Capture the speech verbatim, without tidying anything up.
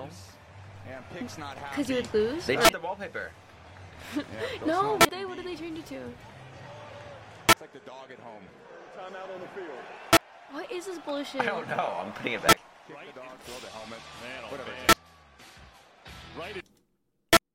Yeah, Pig's not happy. Because you would lose? They Or... did the wallpaper. Yeah, no, what what did they, what did they change it to? It's like the dog at home. Timeout on the field. What is this bullshit? I don't know. I'm putting it back. Kick the dog, throw the helmet. Man, oh Whatever. man. Right.